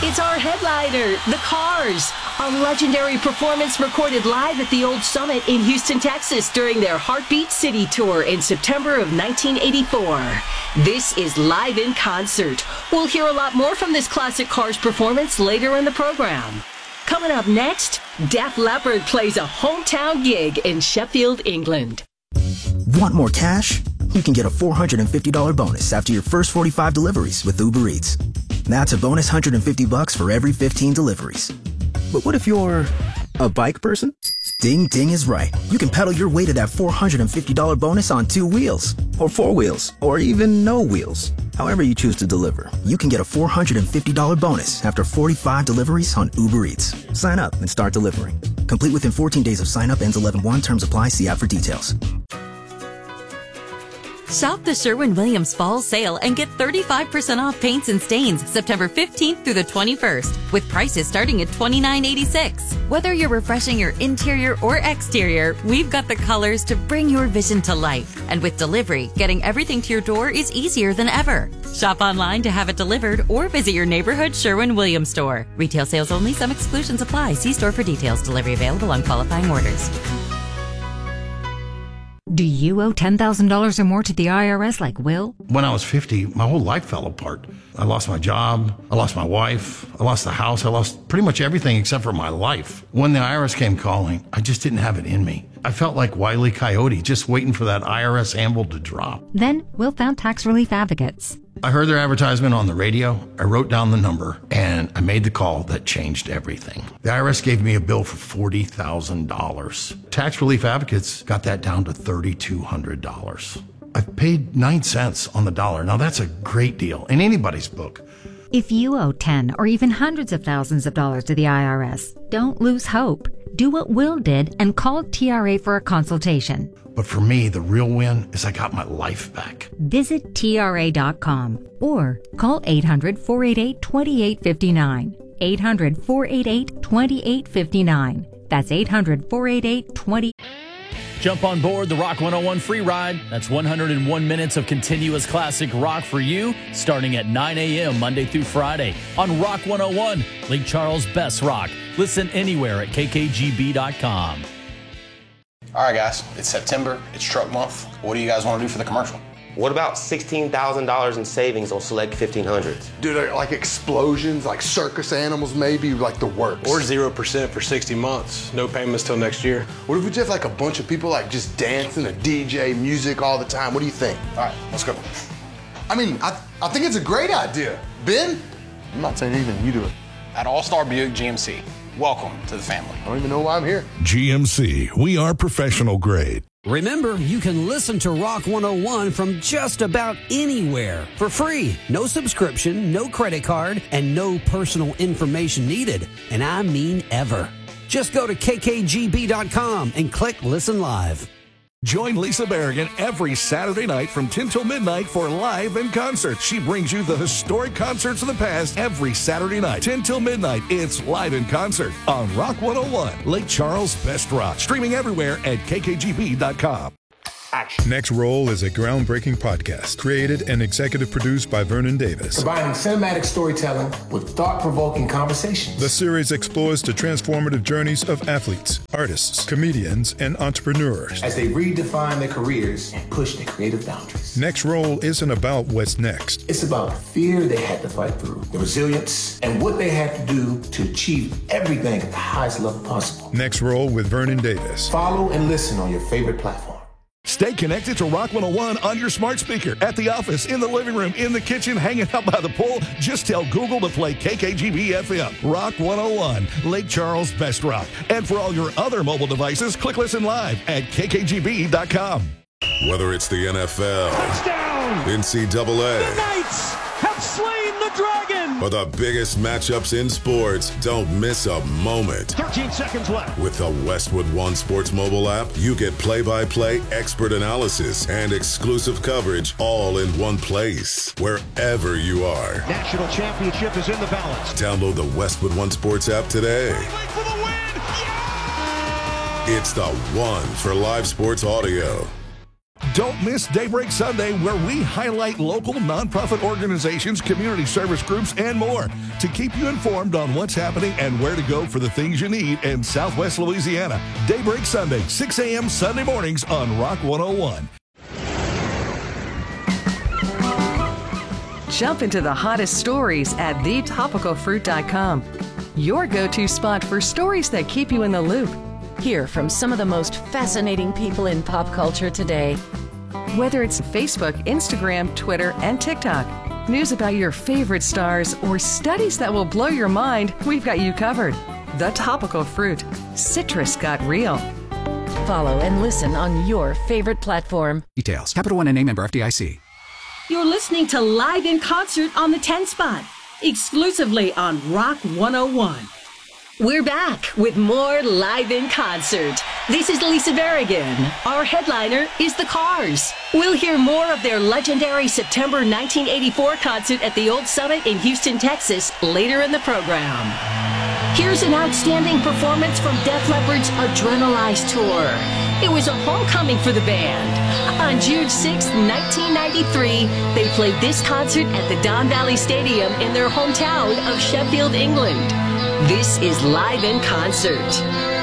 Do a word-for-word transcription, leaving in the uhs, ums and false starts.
It's our headliner, The Cars, a legendary performance recorded live at the Old Summit in Houston, Texas during their Heartbeat City Tour in September of nineteen eighty-four. This is Live in Concert. We'll hear a lot more from this classic Cars performance later in the program. Coming up next, Def Leppard plays a hometown gig in Sheffield, England. Want more cash? You can get a four hundred fifty dollars bonus after your first forty-five deliveries with Uber Eats. That's a bonus one hundred fifty bucks for every fifteen deliveries. But what if you're a bike person? Ding Ding is right. You can pedal your way to that four hundred fifty dollars bonus on two wheels, or four wheels, or even no wheels. However you choose to deliver, you can get a four hundred fifty dollars bonus after forty-five deliveries on Uber Eats. Sign up and start delivering. Complete within fourteen days of sign up. Ends eleven one. Terms apply. See app for details. Shop the Sherwin-Williams Fall Sale and get thirty-five percent off paints and stains September fifteenth through the twenty-first, with prices starting at twenty-nine eighty-six. Whether you're refreshing your interior or exterior, we've got the colors to bring your vision to life. And with delivery, getting everything to your door is easier than ever. Shop online to have it delivered or visit your neighborhood Sherwin-Williams store. Retail sales only. Some exclusions apply. See store for details. Delivery available on qualifying orders. Do you owe ten thousand dollars or more to the I R S like Will? When I was fifty, my whole life fell apart. I lost my job, I lost my wife, I lost the house, I lost pretty much everything except for my life. When the I R S came calling, I just didn't have it in me. I felt like Wile E. Coyote, just waiting for that I R S anvil to drop. Then Will found Tax Relief Advocates. I heard their advertisement on the radio, I wrote down the number, and I made the call that changed everything. The I R S gave me a bill for forty thousand dollars. Tax Relief Advocates got that down to three thousand two hundred dollars. I've paid nine cents on the dollar. Now that's a great deal in anybody's book. If you owe ten or even hundreds of thousands of dollars to the I R S, don't lose hope. Do what Will did and call T R A for a consultation. But for me, the real win is I got my life back. Visit T R A dot com or call eight hundred, four eight eight, two eight five nine. eight hundred, four eight eight, two eight five nine. That's eight hundred, four eight eight, two eight. Jump on board the Rock one oh one free ride. That's one hundred one minutes of continuous classic rock for you, starting at nine a.m. Monday through Friday on Rock one oh one, Lake Charles' best rock. Listen anywhere at K K G B dot com. All right, guys, it's September. It's truck month. What do you guys want to do for the commercial? What about sixteen thousand dollars in savings on select fifteen hundreds? Dude, like explosions, like circus animals, maybe like the works. Or zero percent for sixty months. No payments till next year. What if we just like a bunch of people like just dancing, a D J, music all the time? What do you think? All right, let's go. I mean, I, I think it's a great idea. Ben? I'm not saying anything, you do it. At All-Star Buick G M C, welcome to the family. I don't even know why I'm here. G M C, we are professional grade. Remember, you can listen to Rock one oh one from just about anywhere for free. No subscription, no credit card, and no personal information needed. And I mean ever. Just go to K K G B dot com and click Listen Live. Join Lisa Berrigan every Saturday night from ten till midnight for Live in Concert. She brings you the historic concerts of the past every Saturday night, ten till midnight. It's Live in Concert on Rock one oh one, Lake Charles' best rock. Streaming everywhere at K K G B dot com. Action. Next Roll is a groundbreaking podcast created and executive produced by Vernon Davis. Combining cinematic storytelling with thought-provoking conversations. The series explores the transformative journeys of athletes, artists, comedians, and entrepreneurs as they redefine their careers and push their creative boundaries. Next Roll isn't about what's next. It's about the fear they had to fight through, the resilience, and what they had to do to achieve everything at the highest level possible. Next Roll with Vernon Davis. Follow and listen on your favorite platform. Stay connected to Rock one oh one on your smart speaker, at the office, in the living room, in the kitchen, hanging out by the pool. Just tell Google to play K K G B F M. Rock one oh one, Lake Charles' best rock. And for all your other mobile devices, click Listen Live at K K G B dot com. Whether it's the N F L, touchdown, N C double A, the Knights have slain the dragon, or the biggest matchups in sports, don't miss a moment. thirteen seconds left. With the Westwood One Sports mobile app, you get play-by-play, expert analysis, and exclusive coverage all in one place, wherever you are. National championship is in the balance. Download the Westwood One Sports app today. For the win. Yeah! It's the one for live sports audio. Don't miss Daybreak Sunday, where we highlight local nonprofit organizations, community service groups, and more to keep you informed on what's happening and where to go for the things you need in Southwest Louisiana. Daybreak Sunday, six a.m. Sunday mornings on Rock one oh one. Jump into the hottest stories at the topical fruit dot com. Your go-to spot for stories that keep you in the loop. Hear from some of the most fascinating people in pop culture today. Whether it's Facebook, Instagram, Twitter, and TikTok, news about your favorite stars, or studies that will blow your mind, we've got you covered. The Topical Fruit. Citrus got real. Follow and listen on your favorite platform. Details. Capital One N A member F D I C. You're listening to Live in Concert on the ten Spot, exclusively on Rock one oh one. We're back with more Live in Concert. This is Lisa Berrigan. Our headliner is The Cars. We'll hear more of their legendary September nineteen eighty-four concert at the Old Summit in Houston, Texas, later in the program. Here's an outstanding performance from Def Leppard's Adrenalize tour. It was a homecoming for the band. On June sixth, nineteen ninety-three, they played this concert at the Don Valley Stadium in their hometown of Sheffield, England. This is Live in Concert.